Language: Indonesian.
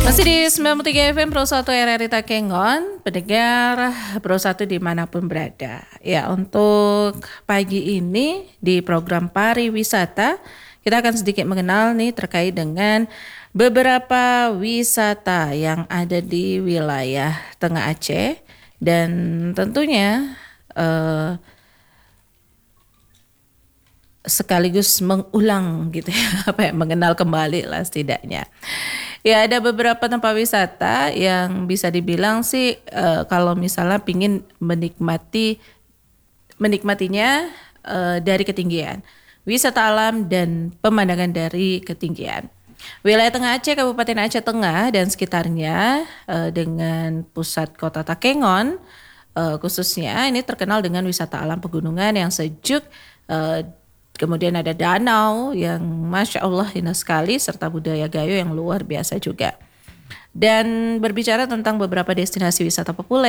Masih di 93 FM Pro 1 RRI Takengon, pendengar Pro 1 dimanapun berada. Ya, untuk pagi ini di program pariwisata, kita akan sedikit mengenal nih terkait dengan beberapa wisata yang ada di wilayah Tengah Aceh. Dan tentunya sekaligus mengulang gitu ya, mengenal kembali lah setidaknya. Ya, ada beberapa tempat wisata yang bisa dibilang sih kalau misalnya pingin menikmatinya dari ketinggian. Wisata alam dan pemandangan dari ketinggian. Wilayah Tengah Aceh, Kabupaten Aceh Tengah dan sekitarnya dengan pusat kota Takengon khususnya ini terkenal dengan wisata alam pegunungan yang sejuk. Kemudian ada danau yang Masya Allah indah sekali serta budaya Gayo yang luar biasa juga. Dan berbicara tentang beberapa destinasi wisata populer